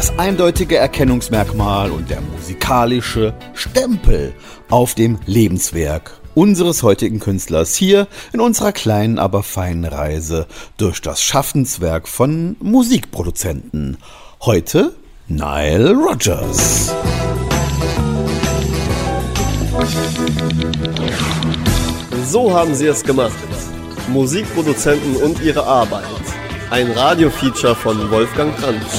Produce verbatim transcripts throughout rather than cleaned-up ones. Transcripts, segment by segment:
Das eindeutige Erkennungsmerkmal und der musikalische Stempel auf dem Lebenswerk unseres heutigen Künstlers hier in unserer kleinen, aber feinen Reise durch das Schaffenswerk von Musikproduzenten. Heute Nile Rodgers. So haben sie es gemacht. Musikproduzenten und ihre Arbeit. Ein Radiofeature von Wolfgang Kranz.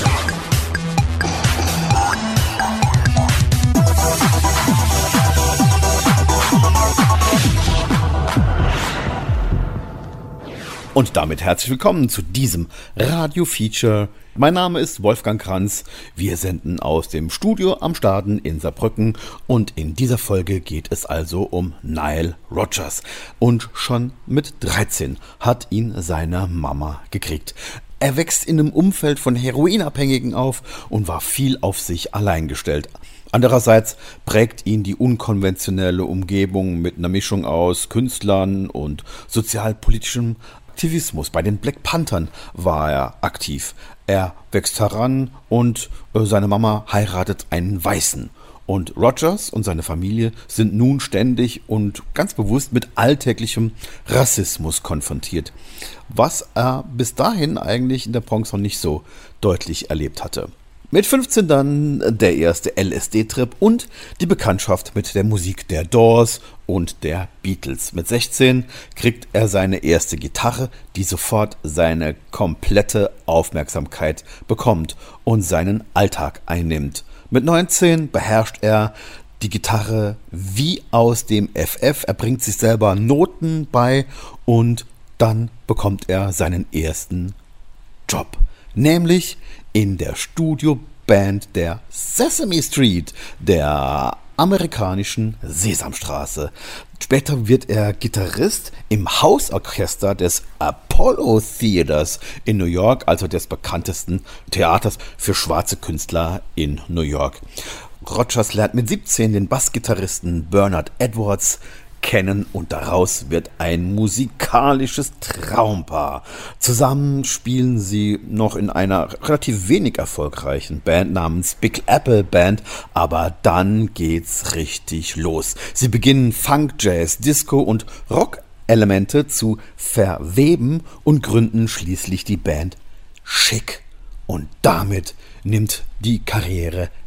Und damit herzlich willkommen zu diesem Radio-Feature. Mein Name ist Wolfgang Kranz. Wir senden aus dem Studio am Staden in Saarbrücken und in dieser Folge geht es also um Nile Rodgers. Und schon mit dreizehn hat ihn seine Mama gekriegt. Er wächst in einem Umfeld von Heroinabhängigen auf und war viel auf sich allein gestellt. Andererseits prägt ihn die unkonventionelle Umgebung mit einer Mischung aus Künstlern und sozialpolitischem Aktivismus. Bei den Black Panthern war er aktiv. Er wächst heran und äh, seine Mama heiratet einen Weißen. Und Rodgers und seine Familie sind nun ständig und ganz bewusst mit alltäglichem Rassismus konfrontiert, was er bis dahin eigentlich in der Bronx noch nicht so deutlich erlebt hatte. Mit fünfzehn dann der erste L S D-Trip und die Bekanntschaft mit der Musik der Doors und der Beatles. Mit sechzehn kriegt er seine erste Gitarre, die sofort seine komplette Aufmerksamkeit bekommt und seinen Alltag einnimmt. Mit neunzehn beherrscht er die Gitarre wie aus dem F F. Er bringt sich selber Noten bei und dann bekommt er seinen ersten Job, nämlich in der Studioband der Sesame Street, der amerikanischen Sesamstraße. Später wird er Gitarrist im Hausorchester des Apollo Theaters in New York, also des bekanntesten Theaters für schwarze Künstler in New York. Rodgers lernt mit siebzehn den Bassgitarristen Bernard Edwards kennen und daraus wird ein musikalisches Traumpaar. Zusammen spielen sie noch in einer relativ wenig erfolgreichen Band namens Big Apple Band, aber dann geht's richtig los. Sie beginnen Funk, Jazz, Disco und Rock-Elemente zu verweben und gründen schließlich die Band Chic. Und damit nimmt die Karriere